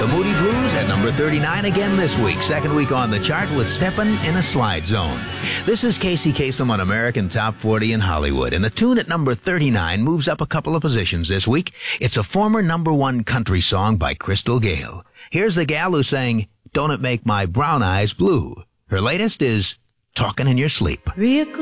The Moody Blues at number 39 again this week. Second week on the chart with Steppin' in a Slide Zone. This is Casey Kasem on American Top 40 in Hollywood. And the tune at number 39 moves up a couple of positions this week. It's a former number one country song by Crystal Gayle. Here's the gal who sang Don't It Make My Brown Eyes Blue. Her latest is Talkin' in Your Sleep. Real